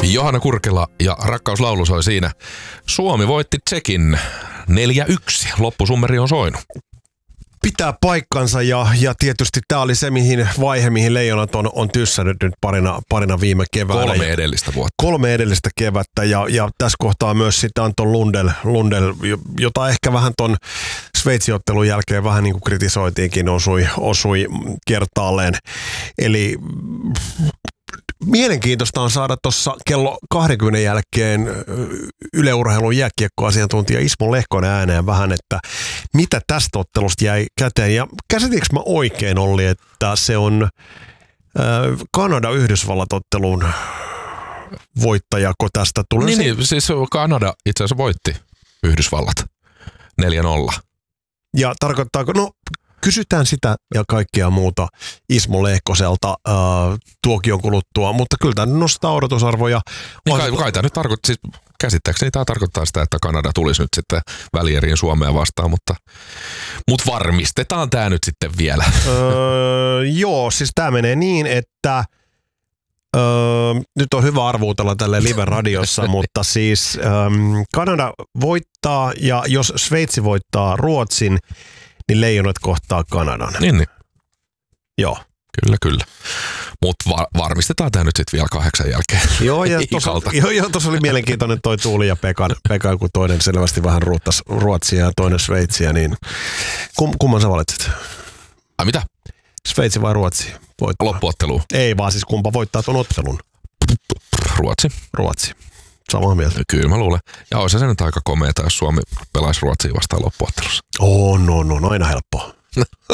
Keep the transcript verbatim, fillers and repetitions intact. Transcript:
Johanna Kurkela ja Rakkauslaulu soi siinä. Suomi voitti Tsekin neljä yksi. Loppusummeri on soinut. Pitää paikkansa ja, ja tietysti tämä oli se mihin vaihe, mihin Leijonat on, on tyssännyt nyt parina, parina viime keväänä. Kolme edellistä vuotta. Kolme edellistä kevättä ja, ja tässä kohtaa myös sitten Anton Lundell, Lundell, jota ehkä vähän ton Sveitsi-ottelun jälkeen vähän niin kuin kritisoitiinkin, osui, osui kertaalleen. Eli mielenkiintoista on saada tuossa kello kaksikymmentä jälkeen Yle Urheilun jääkiekkoasiantuntija Ismo Lehkonen ääneen vähän, että mitä tästä ottelusta jäi käteen. Ja käsitinkö mä oikein, Olli, että se on äh, Kanada-Yhdysvallat-ottelun voittajako tästä tulee? Niin, niin, siis Kanada itse asiassa voitti Yhdysvallat neljä nolla. Ja tarkoittaako, no kysytään sitä ja kaikkea muuta Ismo Lehkoselta äh, tuokion kuluttua, mutta kyllä tämä nostaa odotusarvoja. Niin kai, kai tämä nyt tarkoittaa, siis käsittääkseni tämä tarkoittaa sitä, että Kanada tulisi nyt sitten välieriin Suomea vastaan, mutta, mutta varmistetaan tämä nyt sitten vielä. Öö, joo, siis tämä menee niin, että öö, nyt on hyvä arvuutella tälle live-radiossa, mutta siis öö, Kanada voittaa ja jos Sveitsi voittaa Ruotsin, niin Leijonat kohtaa Kanadan. Niin, niin. Joo. Kyllä, kyllä. Mutta va- varmistetaan tämä nyt sitten vielä kahdeksan jälkeen. Joo, ja tuossa jo, jo, oli mielenkiintoinen toi Tuuli ja Pekan, Pekan, kun toinen selvästi vähän ruuttasi Ruotsia ja toinen Sveitsiä, niin kum, kumman sä valitset? Ai mitä? Sveitsi vai Ruotsi? Voittaa. Loppuottelu. Ei, vaan siis kumpa voittaa ton ottelun? Ruotsi. Ruotsi. Samaa mieltä. Kyllä mä luulen. Ja olisi se nyt aika komeeta, jos Suomi pelaisi Ruotsia vastaan loppuottelussa. Oh, no, no, no, aina helppoa.